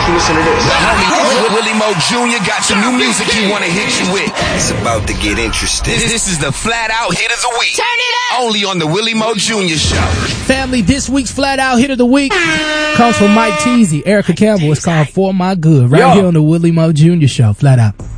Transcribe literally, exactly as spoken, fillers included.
Listen to this. The homie Willie Mo Junior got some new music he wanna hit you with. It's about to get interesting. This, this is the Flat Out Hit of the Week. Turn it up. Only on the Willie Mo Junior Show. Family, this week's Flat Out Hit of the Week comes from Mike Teasy, Erica Campbell. It's called For My Good, right Yo. here on the Willie Mo Junior Show. Flat out.